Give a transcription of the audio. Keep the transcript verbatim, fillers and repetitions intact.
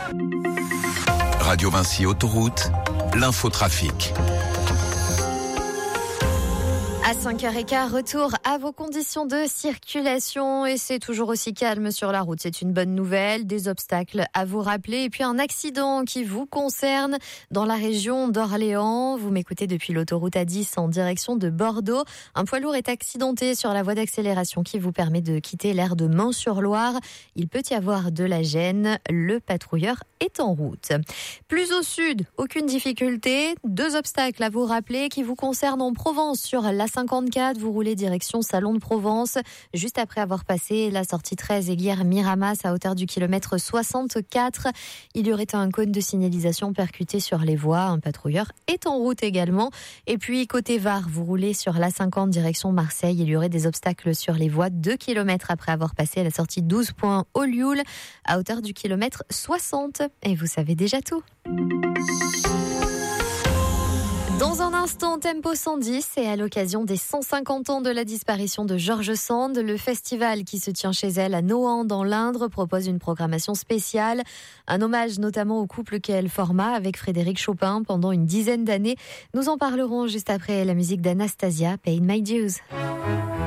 Radio Vinci Autoroute, l'infotrafic. À cinq heures quinze, retour à vos conditions de circulation et c'est toujours aussi calme sur la route. C'est une bonne nouvelle, des obstacles à vous rappeler et puis un accident qui vous concerne dans la région d'Orléans. Vous m'écoutez depuis l'autoroute A dix en direction de Bordeaux. Un poids lourd est accidenté sur la voie d'accélération qui vous permet de quitter l'aire de Mans-sur-Loire. Il peut y avoir de la gêne. Le patrouilleur est en route. Plus au sud, aucune difficulté. Deux obstacles à vous rappeler qui vous concernent en Provence sur la cinquante-quatre, vous roulez direction Salon de Provence, juste après avoir passé la sortie treize Aiguière-Miramas à hauteur du kilomètre soixante-quatre. Il y aurait un cône de signalisation percuté sur les voies. Un patrouilleur est en route également. Et puis, côté Var, vous roulez sur la cinquante direction Marseille. Il y aurait des obstacles sur les voies deux kilomètres après avoir passé la sortie douze points au Lioul à hauteur du kilomètre soixante. Et vous savez déjà tout. Dans un instant, Tempo cent dix et à l'occasion des cent cinquante ans de la disparition de George Sand, le festival qui se tient chez elle à Nohant dans l'Indre propose une programmation spéciale. Un hommage notamment au couple qu'elle forma avec Frédéric Chopin pendant une dizaine d'années. Nous en parlerons juste après la musique d'Anastasia, Pay My Dues.